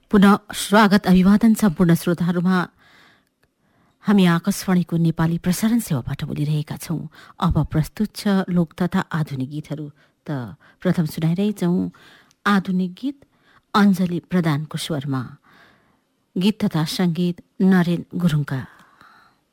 पुनः स्वागत अभिवादन सम्पूर्ण श्रोताहरूमा। हामी आकाशवाणीको नेपाली प्रसारण सेवाबाट बोलिरहेका छौँ। अब प्रस्तुत छ लोक तथा आधुनिक गीतहरू। त प्रथम सुनाइरहेछौँ आधुनिक गीत अञ्जली प्रधानको स्वरमा, गीत तथा सङ्गीत नरेन गुरुङका।